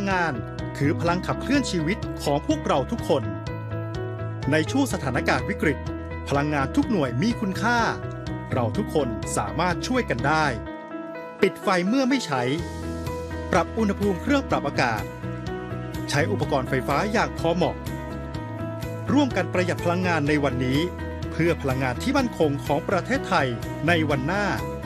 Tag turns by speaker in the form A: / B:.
A: งานคือพลังขับเคลื่อนชีวิตของพวกเราทุกคนในช่วงสถานการณ์วิกฤตพลังงานทุกหน่วยมีคุณค่าเราทุกคนสามารถช่วยกันได้ปิดไฟเมื่อไม่ใช้ปรับอุณหภูมิเครื่องปรับอากาศใช้อุปกรณ์ไฟฟ้าอย่างพอเหมาะร่วมกันประหยัดพลังงานในวันนี้เพื่อพลังงานที่มั่นคงของประเทศไทยในวันหน้า